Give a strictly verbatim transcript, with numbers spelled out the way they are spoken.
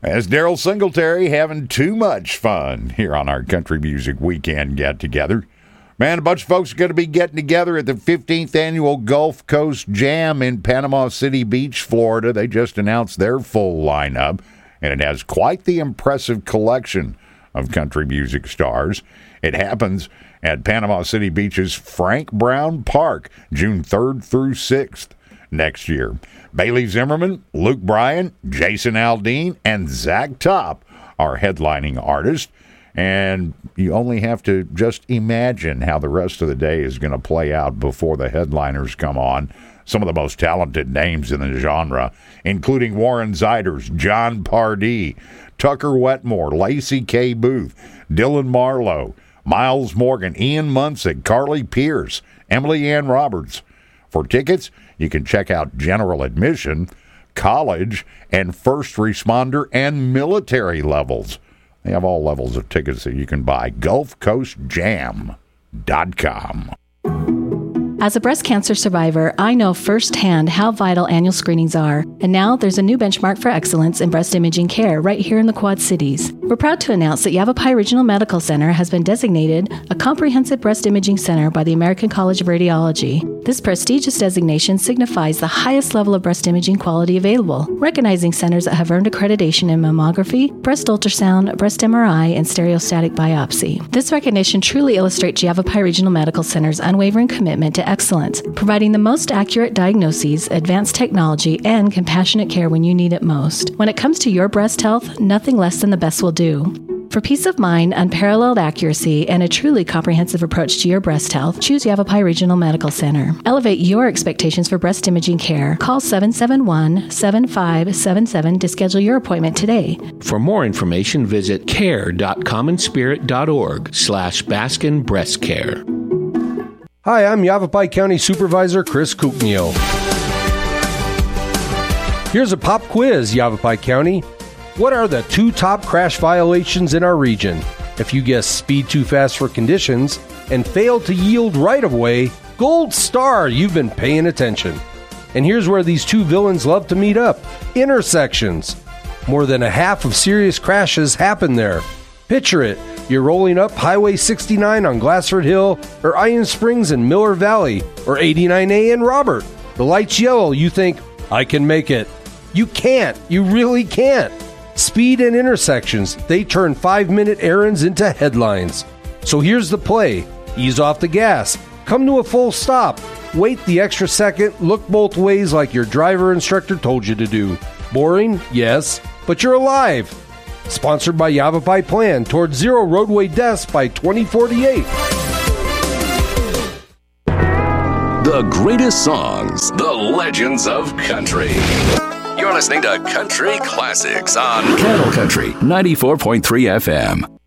As Daryl Singletary having too much fun here on our Country Music Weekend get-together. Man, a bunch of folks are going to be getting together at the fifteenth Annual Gulf Coast Jam in Panama City Beach, Florida. They just announced their full lineup, and it has quite the impressive collection of country music stars. It happens at Panama City Beach's Frank Brown Park, June third through sixth next year. Bailey Zimmerman, Luke Bryan, Jason Aldean, and Zach Top are headlining artists. And you only have to just imagine how the rest of the day is going to play out before the headliners come on. Some of the most talented names in the genre, including Warren Ziders, John Pardee, Tucker Wetmore, Lacey K. Booth, Dylan Marlowe, Miles Morgan, Ian Munsick, Carly Pierce, Emily Ann Roberts. For tickets, you can check out general admission, college, and first responder and military levels. They have all levels of tickets that you can buy. Gulf Coast Jam dot com. As a breast cancer survivor, I know firsthand how vital annual screenings are. And now there's a new benchmark for excellence in breast imaging care right here in the Quad Cities. We're proud to announce that Yavapai Regional Medical Center has been designated a comprehensive breast imaging center by the American College of Radiology. This prestigious designation signifies the highest level of breast imaging quality available, recognizing centers that have earned accreditation in mammography, breast ultrasound, breast M R I, and stereostatic biopsy. This recognition truly illustrates Yavapai Regional Medical Center's unwavering commitment to excellence, providing the most accurate diagnoses, advanced technology, and compassionate care when you need it most. When it comes to your breast health, nothing less than the best will do. For peace of mind, unparalleled accuracy, and a truly comprehensive approach to your breast health, choose Yavapai Regional Medical Center. Elevate your expectations for breast imaging care. Call seven seven one, seven five seven seven to schedule your appointment today. For more information, visit care.commonspirit.org slash Baskin Breast Care. Hi, I'm Yavapai County Supervisor Chris Kuknio. Here's a pop quiz, Yavapai County. What are the two top crash violations in our region? If you guess speed too fast for conditions and fail to yield right-of-way, gold star, you've been paying attention. And here's where these two villains love to meet up. Intersections. More than a half of serious crashes happen there. Picture it. You're rolling up Highway sixty-nine on Glassford Hill, or Iron Springs in Miller Valley, or eighty-nine A in Robert. The light's yellow. You think, I can make it. You can't. You really can't. Speed and intersections, they turn five-minute errands into headlines. So here's the play. Ease off the gas. Come to a full stop. Wait the extra second. Look both ways like your driver instructor told you to do. Boring? Yes. But you're alive. Sponsored by Yavapai Plan towards zero roadway deaths by twenty forty-eight. The greatest songs, the legends of country. You're listening to Country Classics on Cattle Country ninety-four point three F M.